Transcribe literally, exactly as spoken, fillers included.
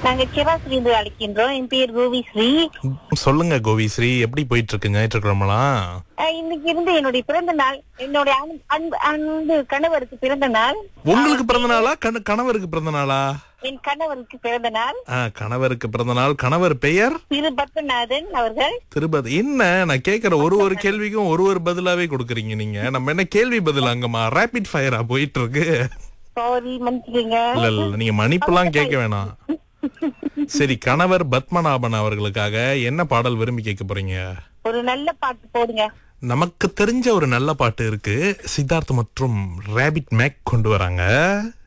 நாங்க சிவாஸ்ரீ இருந்து அழைக்கின்றோம். என் பேர் கோவிஸ்ரீ. சொல்லுங்க கோவிஸ்ரீ, எப்படி போயிட்டு இருக்கு ஞாயிற்றுக்கிழமெல்லாம்? அஹ் இன்னைக்கு இருந்து என்னுடைய பிறந்த நாள். என்னுடைய அன்பு அன்பு அன்பு கணவருக்கு பிறந்த நாள். உங்களுக்கு பிறந்த நாளா கண- கணவருக்கு பிறந்த நாளா? என் கணவருக்கு பிறந்த நாள். ஆ, கணவருக்கு பிறந்த நாள். கணவர் பெயர் திரு பத்மநாதன் அவர்கள். திருபதி. என்ன நான் கேக்குற ஒரு ஒரு கேள்விக்கும் ஒரு ஒரு பதிலாவே கொடுக்குறீங்க நீங்க. நம்ம என்ன கேள்வி பதில் அங்கம்மா ரேபிட் ஃபயரா போயிட்டு இருக்கு? சாரி, மன்னிச்சுக்கங்க. இல்ல இல்ல நீங்க மன்னிப்புலாம் கேட்க வேணாம். சரி, கணவர் பத்மநாபன் அவர்களுக்காக என்ன பாடல் விரும்பி கேட்க போறீங்க? ஒரு நல்ல பாட்டு போடுங்க. நமக்கு தெரிஞ்ச ஒரு நல்ல பாட்டு இருக்கு. சித்தார்த் மற்றும் ரேபிட் மேக் கொண்டு வராங்க.